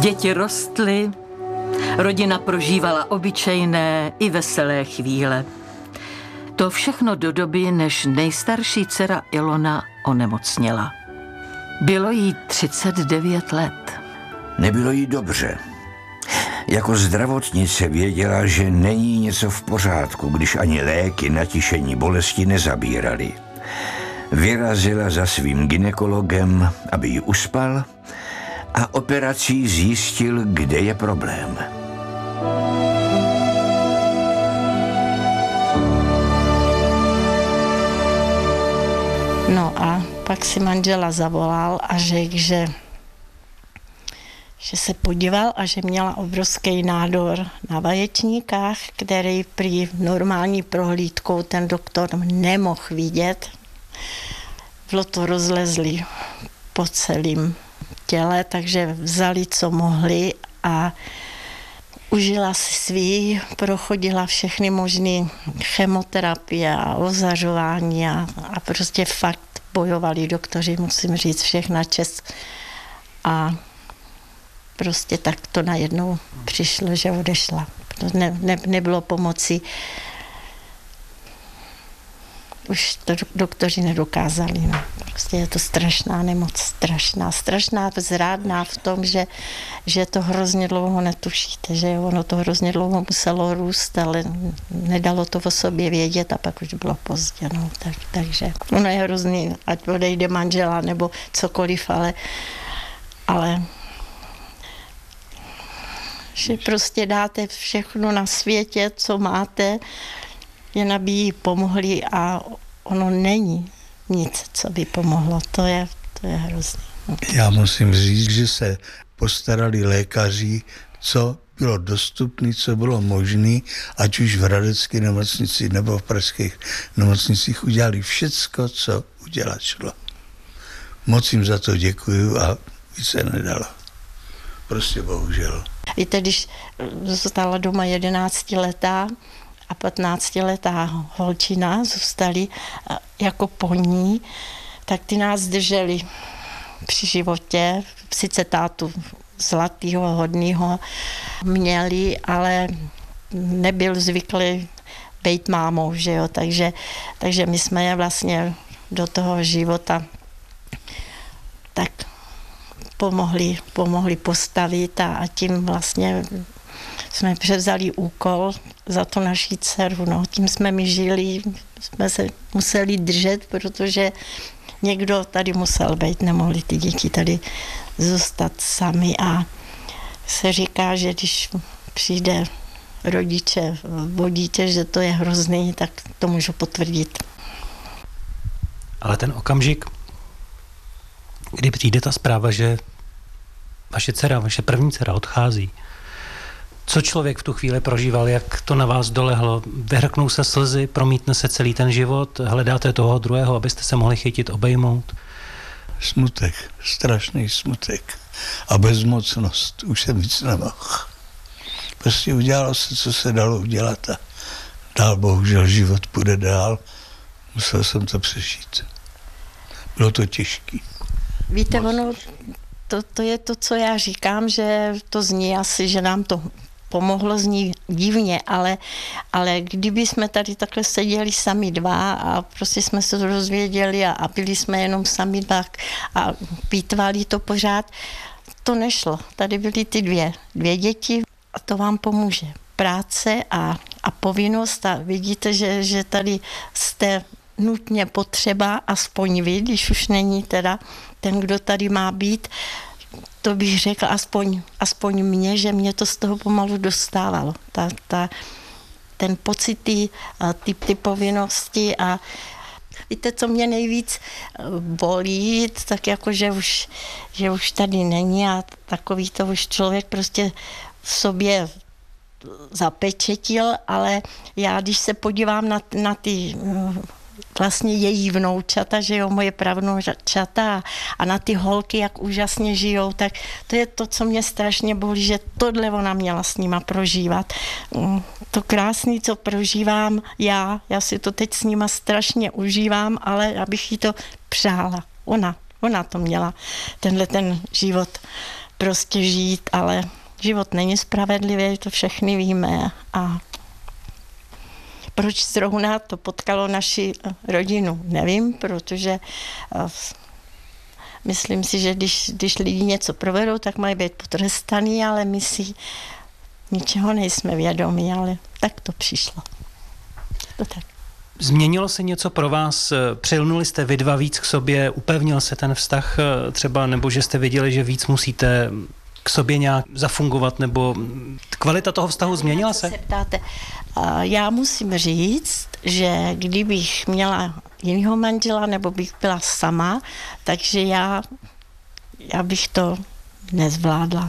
Děti rostly, rodina prožívala obyčejné i veselé chvíle. To všechno do doby, než nejstarší dcera Ilona onemocněla. Bylo jí 39 let. Nebylo jí dobře. Jako zdravotnice věděla, že není něco v pořádku, když ani léky na tišení bolesti nezabírali. Vyrazila za svým gynekologem, aby ji uspal, a operací zjistil, kde je problém. No a pak si manžela zavolal a řekl, že se podíval a že měla obrovský nádor na vaječníkách, který prý normální prohlídkou ten doktor nemohl vidět. Bylo to rozlezlý po celém těle, takže vzali, co mohli, a užila si svý, prochodila všechny možné chemoterapie a ozařování a prostě fakt bojovali doktoři, musím říct, všechna čest. A prostě tak to najednou přišlo, že odešla. Nebylo pomoci. Už to doktoři nedokázali. No. Prostě je to strašná nemoc, strašná, zrádná v tom, že to hrozně dlouho netušíte, že ono to hrozně dlouho muselo růst, ale nedalo to o sobě vědět a pak už bylo pozdě. No. Takže ono je hrozný, ať odejde manžela nebo cokoliv, ale že prostě dáte všechno na světě, co máte, jen aby jí pomohli, a ono není nic, co by pomohlo. To je hrozný. Já musím říct, že se postarali lékaři, co bylo dostupné, co bylo možné, ať už v hradecké nemocnici nebo v pražských nemocnicích, udělali všecko, co udělat šlo. Moc jim za to děkuju a více nedala. Prostě bohužel. Víte, když zůstala doma 11letá a 15letá holčina zůstali jako po ní, tak ty nás drželi při životě. Sice tátu zlatýho, hodnýho měli, ale nebyl zvyklý být mámou, že jo, takže my jsme je vlastně do toho života tak pomohli postavit a tím vlastně jsme převzali úkol za to naší dceru. No. Tím jsme my žili, jsme se museli držet, protože někdo tady musel být, nemohli ty děti tady zůstat sami, a se říká, že když přijde rodiče o dítě, že to je hrozný, tak to můžu potvrdit. Ale ten okamžik, kdy přijde ta zpráva, že vaše první dcera odchází, co člověk v tu chvíli prožíval, jak to na vás dolehlo, vyhrknou se slzy, promítne se celý ten život, hledáte toho druhého, abyste se mohli chytit, obejmout? Smutek, strašný smutek a bezmocnost, už jsem víc nemohl. Prostě udělalo se, co se dalo udělat, a dál bohužel život půjde dál, musel jsem to přežít. Bylo to těžký. Víte, ono, to je to, co já říkám, že to zní asi, že nám to pomohlo, zní divně, ale kdyby jsme tady takhle seděli sami dva a prostě jsme se to dozvěděli a byli jsme jenom sami dva a pítvali to pořád, to nešlo. Tady byly ty dvě děti a to vám pomůže. Práce a povinnost, a vidíte, že tady jste nutně potřeba, aspoň vy, když už není teda ten, kdo tady má být, to bych řekla aspoň mě, že mě to z toho pomalu dostávalo. Ten pocit, ty povinnosti, a víte, co mě nejvíc bolí, tak jako, že už tady není, a takový to už člověk prostě v sobě zapečetil, ale já, když se podívám na ty vlastně její vnoučata, že jo, moje pravnoučata, a na ty holky, jak úžasně žijou, tak to je to, co mě strašně bolí, že tohle ona měla s nima prožívat. To krásné, co prožívám já si to teď s nima strašně užívám, ale abych jí to přála. Ona to měla, tenhle ten život prostě žít, ale život není spravedlivý, to všechny víme. A proč zrovna to potkalo naši rodinu, nevím, protože myslím si, že když lidi něco provedou, tak mají být potrestaný, ale my si ničeho nejsme vědomí, ale tak to přišlo. To tak. Změnilo se něco pro vás? Přilnuli jste vy dva víc k sobě? Upevnil se ten vztah třeba? Nebo že jste viděli, že víc musíte k sobě nějak zafungovat? Nebo kvalita toho vztahu změnila se? Se ptáte, já musím říct, že kdybych měla jinýho manžela nebo bych byla sama, takže já bych to nezvládla.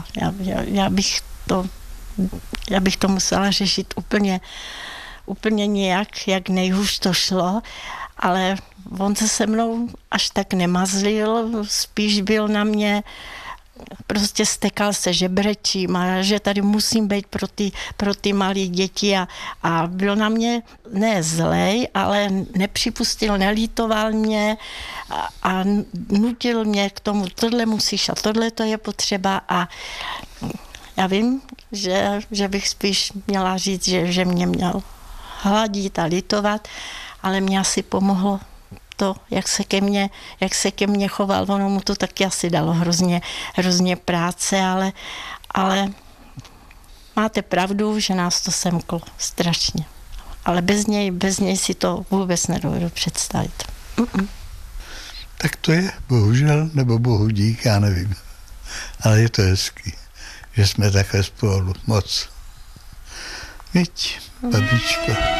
Já bych to musela řešit úplně nějak, jak nejhůř to šlo, ale on se se mnou až tak nemazlil, spíš byl na mě, prostě stekal se žebrečím a že tady musím být pro ty malé děti a byl na mě ne zlej, ale nepřipustil, nelítoval mě a nutil mě k tomu, tohle musíš a tohle to je potřeba a já vím, že bych spíš měla říct, že mě měl hladit a litovat, ale mě asi pomohlo to, jak se ke mně choval. Ono mu to taky asi dalo hrozně práce, ale máte pravdu, že nás to semklo strašně. Ale bez něj si to vůbec nedovedu představit. Tak to je, bohužel, nebo bohu dík, já nevím. Ale je to hezký, že jsme takhle spolu moc. Viď, babičko.